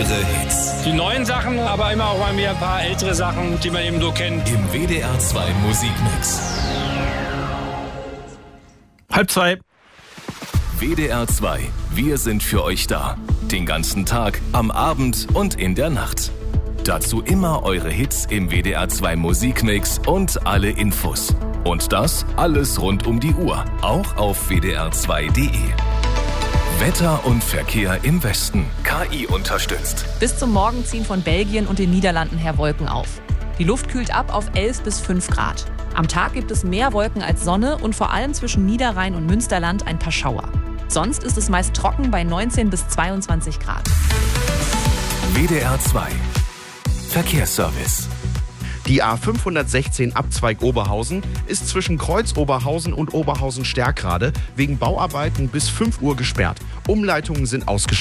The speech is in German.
eure Hits. Die neuen Sachen, aber immer auch mal wieder ein paar ältere Sachen, die man eben so kennt. Im WDR 2 Musikmix. 1:30. WDR 2, wir sind für euch da. Den ganzen Tag, am Abend und in der Nacht. Dazu immer eure Hits im WDR 2 Musikmix und alle Infos. Und das alles rund um die Uhr, auch auf wdr2.de. Wetter und Verkehr im Westen. KI unterstützt. Bis zum Morgen ziehen von Belgien und den Niederlanden her Wolken auf. Die Luft kühlt ab auf 11 bis 5 Grad. Am Tag gibt es mehr Wolken als Sonne und vor allem zwischen Niederrhein und Münsterland ein paar Schauer. Sonst ist es meist trocken bei 19 bis 22 Grad. WDR 2 Verkehrsservice. Die A516 Abzweig Oberhausen ist zwischen Kreuz Oberhausen und Oberhausen-Stärkrade wegen Bauarbeiten bis 5 Uhr gesperrt. Umleitungen sind ausgeschaltet.